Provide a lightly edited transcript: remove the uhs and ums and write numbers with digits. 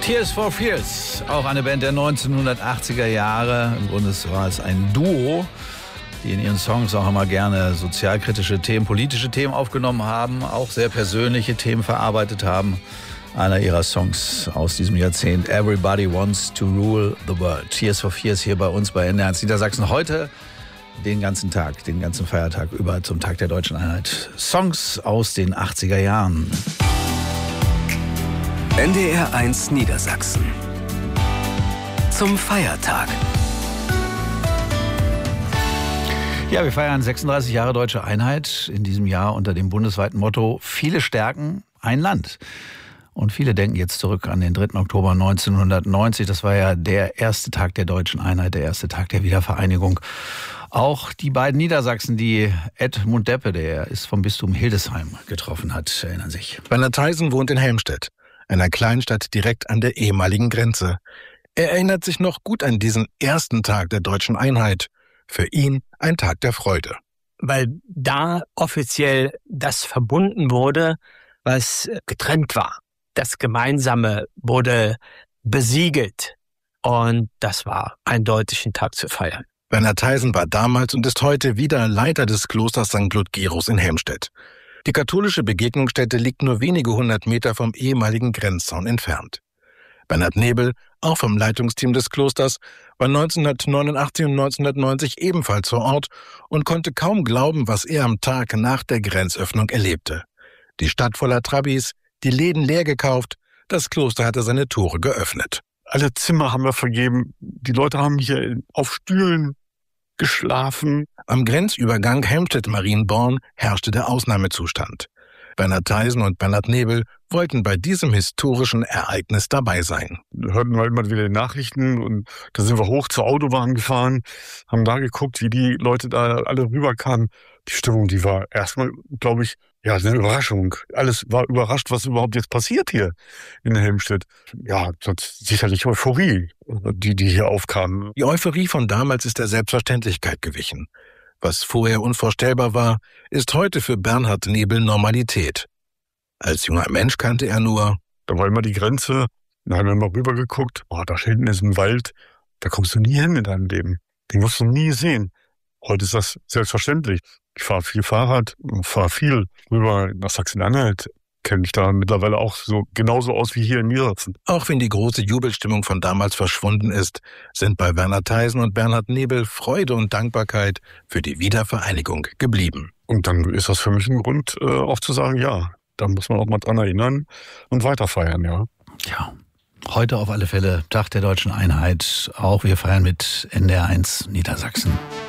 Tears for Fears, auch eine Band der 1980er Jahre. Im Grunde war es ein Duo, die in ihren Songs auch immer gerne sozialkritische Themen, politische Themen aufgenommen haben, auch sehr persönliche Themen verarbeitet haben. Einer ihrer Songs aus diesem Jahrzehnt, Everybody Wants to Rule the World. Tears for Fears hier bei uns bei NDR 1 Niedersachsen. Heute den ganzen Tag, den ganzen Feiertag über zum Tag der Deutschen Einheit. Songs aus den 80er Jahren. NDR 1 Niedersachsen. Zum Feiertag. Ja, wir feiern 36 Jahre Deutsche Einheit in diesem Jahr unter dem bundesweiten Motto Viele Stärken, ein Land. Und viele denken jetzt zurück an den 3. Oktober 1990. Das war ja der erste Tag der Deutschen Einheit, der erste Tag der Wiedervereinigung. Auch die beiden Niedersachsen, die Edmund Deppe, der ist vom Bistum Hildesheim getroffen hat, erinnern sich. Werner Theisen wohnt in Helmstedt, einer Kleinstadt direkt an der ehemaligen Grenze. Er erinnert sich noch gut an diesen ersten Tag der Deutschen Einheit. Für ihn ein Tag der Freude. Weil da offiziell das verbunden wurde, was getrennt war. Das Gemeinsame wurde besiegelt. Und das war eindeutig ein Tag zu feiern. Werner Theisen war damals und ist heute wieder Leiter des Klosters St. Ludgerus in Helmstedt. Die katholische Begegnungsstätte liegt nur wenige 100 Meter vom ehemaligen Grenzzaun entfernt. Bernhard Nebel, auch vom Leitungsteam des Klosters, war 1989 und 1990 ebenfalls vor Ort und konnte kaum glauben, was er am Tag nach der Grenzöffnung erlebte. Die Stadt voller Trabis, die Läden leer gekauft, das Kloster hatte seine Tore geöffnet. Alle Zimmer haben wir vergeben, die Leute haben hier auf Stühlen geschlafen. Am Grenzübergang Helmstedt-Marienborn herrschte der Ausnahmezustand. Werner Theisen und Bernhard Nebel wollten bei diesem historischen Ereignis dabei sein. Da hörten wir immer wieder die Nachrichten und da sind wir hoch zur Autobahn gefahren, haben da geguckt, wie die Leute da alle rüberkamen. Die Stimmung, die war erstmal, glaube ich, ja, eine Überraschung. Alles war überrascht, was überhaupt jetzt passiert hier in Helmstedt. Ja, sicherlich Euphorie, die hier aufkam. Die Euphorie von damals ist der Selbstverständlichkeit gewichen. Was vorher unvorstellbar war, ist heute für Bernhard Nebel Normalität. Als junger Mensch kannte er nur: Da war immer die Grenze, da haben wir mal rübergeguckt, da hinten ist ein Wald, da kommst du nie hin in deinem Leben. Den wirst du nie sehen. Heute ist das selbstverständlich. Ich fahre viel Fahrrad, fahre viel rüber nach Sachsen-Anhalt. Kenne mich da mittlerweile auch so genauso aus wie hier in Niedersachsen. Auch wenn die große Jubelstimmung von damals verschwunden ist, sind bei Werner Theisen und Bernhard Nebel Freude und Dankbarkeit für die Wiedervereinigung geblieben. Und dann ist das für mich ein Grund, auch zu sagen, ja, da muss man auch mal dran erinnern und weiter feiern, ja. Ja, heute auf alle Fälle Tag der Deutschen Einheit. Auch wir feiern mit NDR 1 Niedersachsen.